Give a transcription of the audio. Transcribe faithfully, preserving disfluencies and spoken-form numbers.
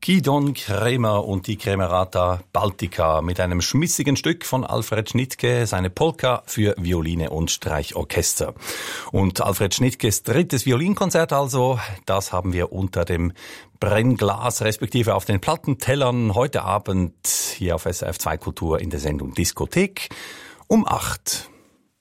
Gidon Kremer und die Kremerata Baltica mit einem schmissigen Stück von Alfred Schnittke, seine Polka für Violine und Streichorchester. Und Alfred Schnittkes drittes Violinkonzert also, das haben wir unter dem Brennglas respektive auf den Plattentellern heute Abend hier auf S R F zwei Kultur in der Sendung Diskothek um acht.